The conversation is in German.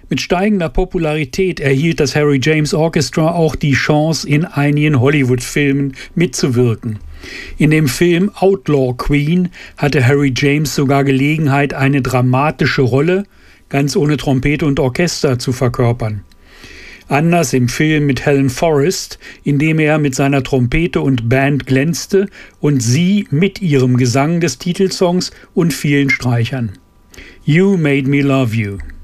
Mit steigender Popularität erhielt das Harry James Orchestra auch die Chance, in einigen Hollywood-Filmen mitzuwirken. In dem Film Outlaw Queen hatte Harry James sogar Gelegenheit, eine dramatische Rolle, ganz ohne Trompete und Orchester, zu verkörpern. Anders im Film mit Helen Forrest, in dem er mit seiner Trompete und Band glänzte und sie mit ihrem Gesang des Titelsongs und vielen Streichern. You Made Me Love You.